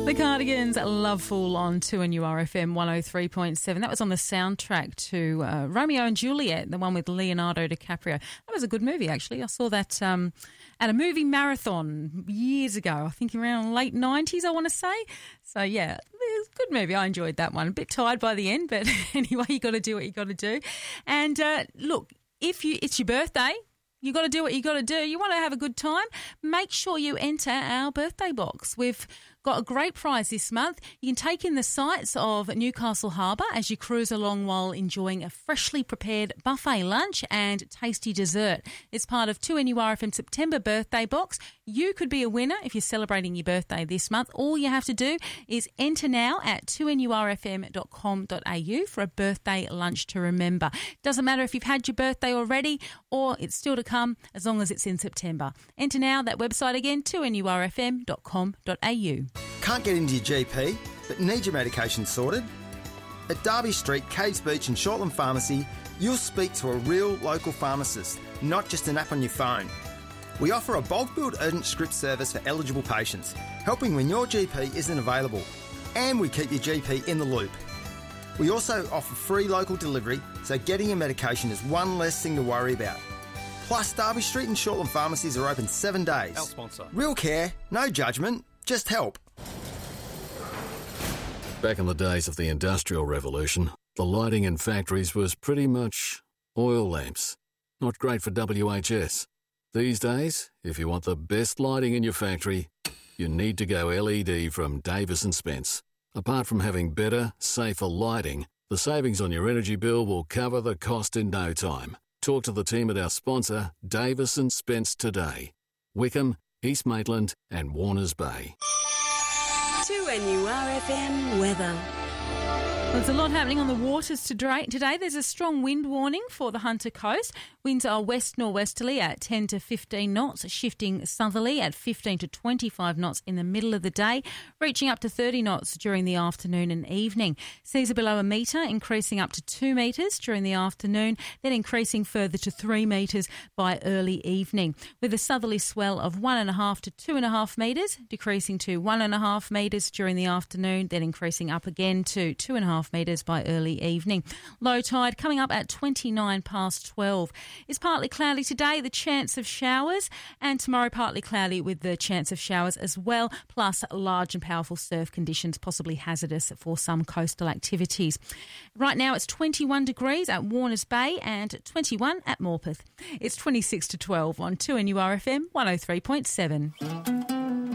The Cardigans, Loveful on 2NURFM 103.7. That was on the soundtrack to Romeo and Juliet, the one with Leonardo DiCaprio. That was a good movie, actually. I saw that at a movie marathon years ago, I think around late 90s, I want to say. So, yeah, it's a good movie. I enjoyed that one. A bit tired by the end, but anyway, you got to do what you got to do. And look, it's your birthday, you got to do what you got to do. You want to have a good time? Make sure you enter our birthday box. We've got a great prize this month. You can take in the sights of Newcastle Harbour as you cruise along while enjoying a freshly prepared buffet lunch and tasty dessert. It's part of 2NURFM September birthday box. You could be a winner if you're celebrating your birthday this month. All you have to do is enter now at 2NURFM.com.au for a birthday lunch to remember. Doesn't matter if you've had your birthday already or it's still to come, as long as it's in September. Enter now, that website again, 2NURFM.com.au. Can't get into your GP, but need your medication sorted? At Derby Street, Caves Beach and Shortland Pharmacy, you'll speak to a real local pharmacist, not just an app on your phone. We offer a bulk billed urgent script service for eligible patients, helping when your GP isn't available. And we keep your GP in the loop. We also offer free local delivery, so getting your medication is one less thing to worry about. Plus, Derby Street and Shortland Pharmacies are open 7 days. Our sponsor. Real care, no judgment, just help. Back in the days of the Industrial Revolution, the lighting in factories was pretty much oil lamps. Not great for WHS. These days, if you want the best lighting in your factory, you need to go LED from Davis & Spence. Apart from having better, safer lighting, the savings on your energy bill will cover the cost in no time. Talk to the team at our sponsor, Davis & Spence, today. Wickham, East Maitland and Warners Bay. 2NURFM weather. Well, there's a lot happening on the waters today. There's a strong wind warning for the Hunter Coast. Winds are west-norwesterly at 10 to 15 knots, shifting southerly at 15 to 25 knots in the middle of the day, reaching up to 30 knots during the afternoon and evening. Seas are below a metre, increasing up to 2 metres during the afternoon, then increasing further to 3 metres by early evening, with a southerly swell of 1.5 to 2.5 metres, decreasing to 1.5 metres during the afternoon, then increasing up again to 2.5 metres by early evening. Low tide coming up at 29 past 12. It's partly cloudy today, the chance of showers, and tomorrow partly cloudy with the chance of showers as well, plus large and powerful surf conditions, possibly hazardous for some coastal activities. Right now it's 21 degrees at Warners Bay and 21 at Morpeth. It's 26 to 12 on 2NURFM 103.7.